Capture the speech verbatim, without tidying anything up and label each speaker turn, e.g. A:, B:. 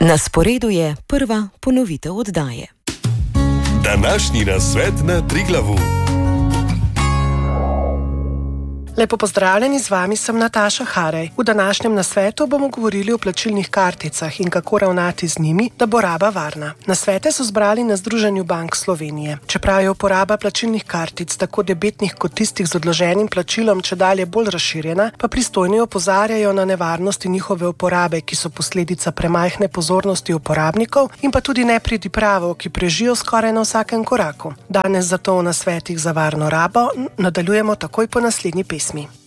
A: Na sporedu je prva ponovitev oddaje.
B: Današnji nasvet na Triglavu.
C: Lepo pozdravljeni, z vami sem Nataša Harej. V današnjem nasvetu bomo govorili o plačilnih karticah in kako ravnati z njimi, da bo raba varna. Nasvete so zbrali na Združenju bank Slovenije. Čeprav je uporaba plačilnih kartic, tako debetnih kot tistih z odloženim plačilom, čedalje bolj razširjena, pa pristojni opozarjajo na nevarnosti njihove uporabe, ki so posledica premajhne pozornosti uporabnikov in pa tudi nepridipravov, ki prežijo skoraj na vsakem koraku. Danes zato v nasvetih za varno rabo nadaljujemo takoj po naslednji pesmi.